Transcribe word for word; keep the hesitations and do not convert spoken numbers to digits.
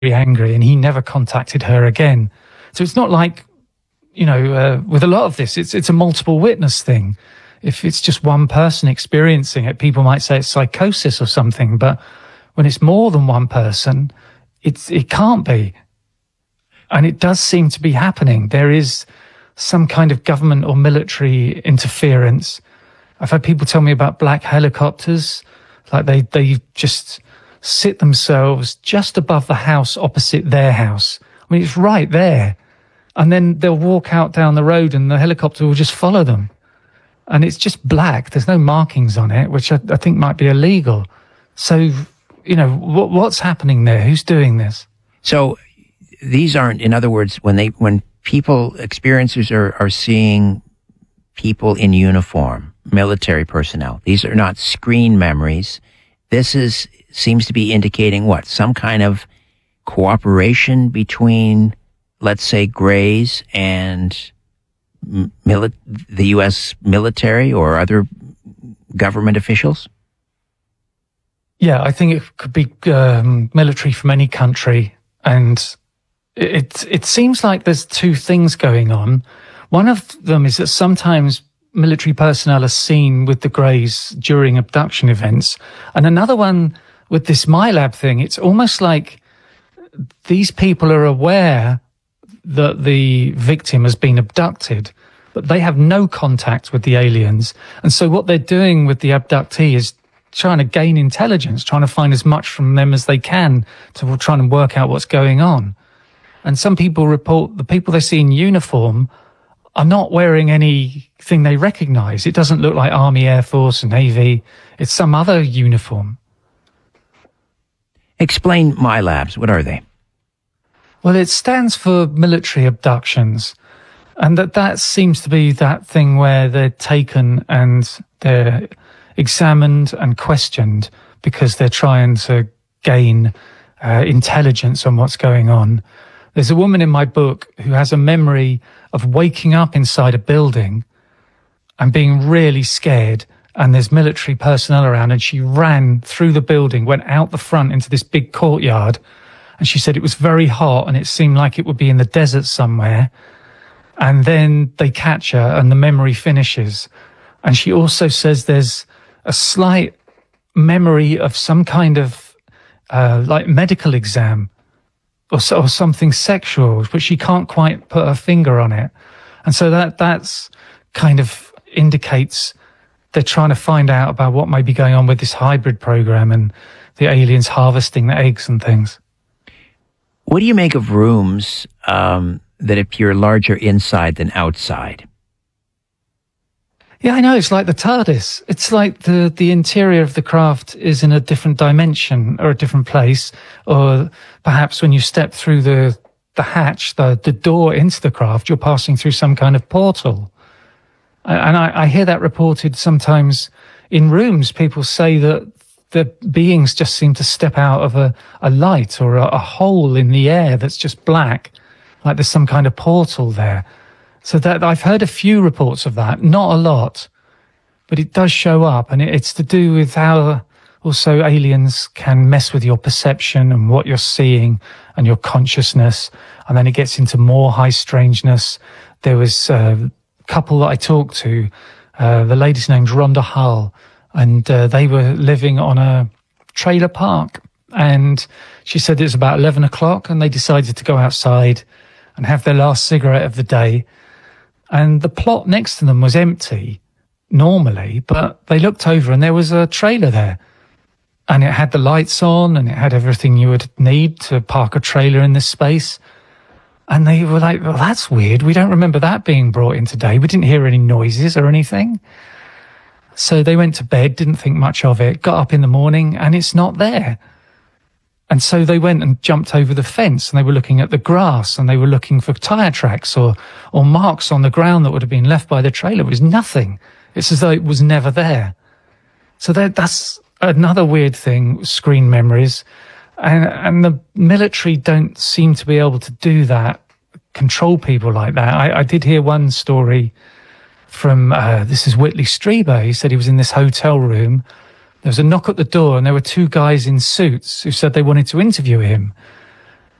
angry, and he never contacted her again. So it's not like, you know, uh, with a lot of this, it's it's a multiple witness thing. If it's just one person experiencing it, people might say it's psychosis or something, but when it's more than one person, it's it can't be. And it does seem to be happening. There is some kind of government or military interference. I've had people tell me about black helicopters, like they, they just sit themselves just above the house opposite their house. I mean, it's right there. And then they'll walk out down the road and the helicopter will just follow them. And it's just black. There's no markings on it, which I, I think might be illegal. So, you know, what, what's happening there? Who's doing this? So these aren't, in other words, when they, when people, experiencers are, are seeing people in uniform, military personnel, these are not screen memories. This is, seems to be indicating what? Some kind of cooperation between, let's say, Greys and mili- the U S military or other government officials? Yeah, I think it could be um, military from any country. And it it seems like there's two things going on. One of them is that sometimes military personnel are seen with the Greys during abduction events. And another one with this MyLab thing, it's almost like these people are aware that the victim has been abducted, but they have no contact with the aliens. And so what they're doing with the abductee is trying to gain intelligence, trying to find as much from them as they can to try and work out what's going on. And some people report the people they see in uniform are not wearing anything they recognize. It doesn't look like Army, Air Force, and Navy. It's some other uniform. Explain MyLabs. What are they? Well, it stands for military abductions. And that, that seems to be that thing where they're taken and they're examined and questioned because they're trying to gain uh, intelligence on what's going on. There's a woman in my book who has a memory of waking up inside a building and being really scared, and there's military personnel around, and she ran through the building, went out the front into this big courtyard, and she said it was very hot and it seemed like it would be in the desert somewhere. And then they catch her and the memory finishes. And she also says there's a slight memory of some kind of uh, like medical exam or, or something sexual, but she can't quite put her finger on it. And so that that's kind of indicates they're trying to find out about what may be going on with this hybrid program and the aliens harvesting the eggs and things. What do you make of rooms um, that appear larger inside than outside? Yeah, I know. It's like the TARDIS. It's like the, the interior of the craft is in a different dimension or a different place. Or perhaps when you step through the, the hatch, the, the door into the craft, you're passing through some kind of portal. And I, I hear that reported sometimes in rooms. People say that the beings just seem to step out of a, a light or a, a hole in the air that's just black, like there's some kind of portal there. So that I've heard a few reports of that, not a lot, but it does show up, and it, it's to do with how also aliens can mess with your perception and what you're seeing and your consciousness. And then it gets into more high strangeness. There was a couple that I talked to, uh, the lady's name's Rhonda Hull, and uh, they were living on a trailer park. And she said it was about eleven o'clock and they decided to go outside and have their last cigarette of the day. And the plot next to them was empty normally, but they looked over and there was a trailer there. And it had the lights on and it had everything you would need to park a trailer in this space. And they were like, well, that's weird. We don't remember that being brought in today. We didn't hear any noises or anything. So they went to bed, didn't think much of it, got up in the morning and it's not there. And so they went and jumped over the fence and they were looking at the grass and they were looking for tire tracks or, or marks on the ground that would have been left by the trailer. It was nothing. It's as though it was never there. So that, that's another weird thing, screen memories. And, and the military don't seem to be able to do that, control people like that. I, I did hear one story from, uh, this is Whitley Strieber. He said he was in this hotel room. There was a knock at the door and there were two guys in suits who said they wanted to interview him.